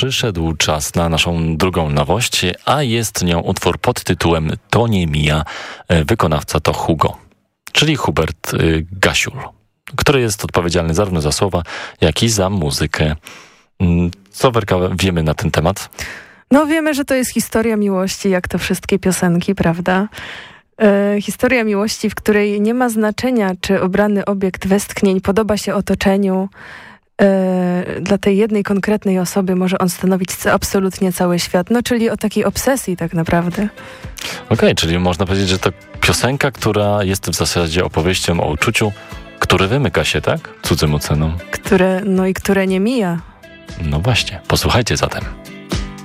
przyszedł czas na naszą drugą nowość, a jest nią utwór pod tytułem To nie mija. Wykonawca to Hugo, czyli Hubert Gasiul, który jest odpowiedzialny zarówno za słowa, jak i za muzykę. Co, Werka, wiemy na ten temat? No wiemy, że to jest historia miłości, jak to wszystkie piosenki, prawda? Historia miłości, w której nie ma znaczenia, czy obrany obiekt westchnień podoba się otoczeniu. Dla tej jednej konkretnej osoby może on stanowić absolutnie cały świat. No, czyli o takiej obsesji tak naprawdę. Okej, czyli można powiedzieć, że to piosenka, która jest w zasadzie opowieścią o uczuciu, które wymyka się, tak? Cudzym ocenom. Które nie mija. No właśnie, posłuchajcie zatem.